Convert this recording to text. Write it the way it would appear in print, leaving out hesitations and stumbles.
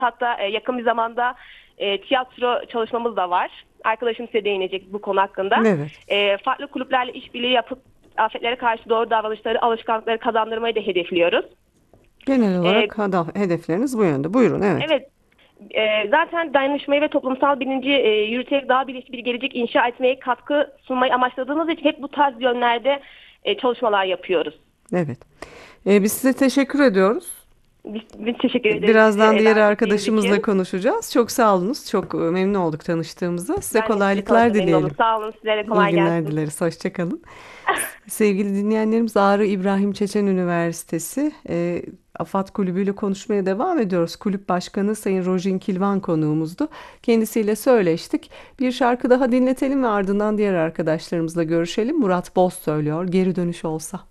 Hatta yakın bir zamanda tiyatro çalışmamız da var. Arkadaşım size değinecek bu konu hakkında. Evet. Farklı kulüplerle işbirliği yapıp afetlere karşı doğru davranışları, alışkanlıkları kazandırmayı da hedefliyoruz. Genel E, olarak hedefleriniz bu yönde. Buyurun, evet. evet, zaten dayanışmayı ve toplumsal bilinci yürüterek daha bilinçli bir gelecek inşa etmeye katkı sunmayı amaçladığımız için hep bu tarz yönlerde çalışmalar yapıyoruz. Evet. Biz size teşekkür ediyoruz. Biz teşekkür ederiz bizi Birazdan diğer davet ettiğiniz arkadaşımızla için. konuşacağız. Çok sağ olunuz. Çok memnun olduk tanıştığımıza. Size Ben de sizinle kolaylıklar tanıştığım memnun oldum. dileyelim. Sağ olun. Size de İyi kolay günler gelsin. dileriz. Hoşça kalın. Sevgili dinleyenlerimiz, Ağrı İbrahim Çeçen Üniversitesi AFAD Kulübü ile konuşmaya devam ediyoruz. Kulüp Başkanı Sayın Rojin Kilvan konuğumuzdu. Kendisiyle söyleştik. Bir şarkı daha dinletelim ve ardından diğer arkadaşlarımızla görüşelim. Murat Boz söylüyor. Geri dönüş olsa.